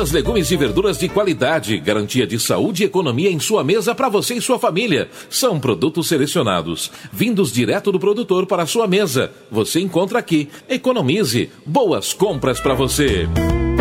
Frutas, legumes e verduras de qualidade, garantia de saúde e economia em sua mesa para você e sua família. São produtos selecionados, vindos direto do produtor para a sua mesa. Você encontra aqui. Economize. Boas compras para você.